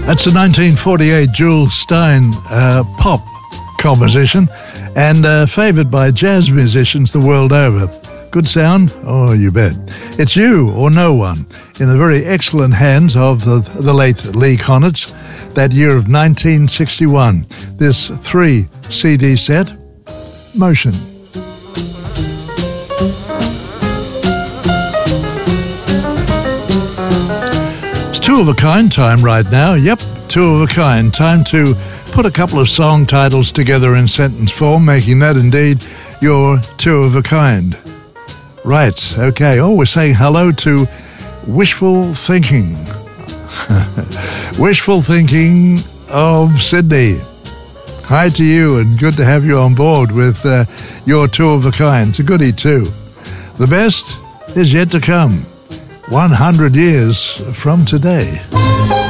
That's a 1948 Jules Stein pop composition and favoured by jazz musicians the world over. Good sound? Oh, you bet. It's You or No One in the very excellent hands of the late Lee Konitz, that year of 1961. This 3 CD set, Motion. Two of a kind time right now. Yep, two of a kind. Time to put a couple of song titles together in sentence form, making that indeed your two of a kind. Right, okay. Oh, we're saying hello to Wishful Thinking. Wishful Thinking of Sydney. Hi to you and good to have you on board with your two of a kind. It's a goodie too. The best is yet to come. 100 years from today.